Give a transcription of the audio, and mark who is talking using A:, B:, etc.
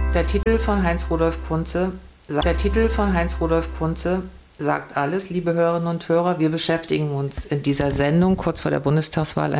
A: Der Titel von Heinz-Rudolf Kunze sagt alles, liebe Hörerinnen und Hörer. Wir beschäftigen uns in dieser Sendung kurz vor der Bundestagswahl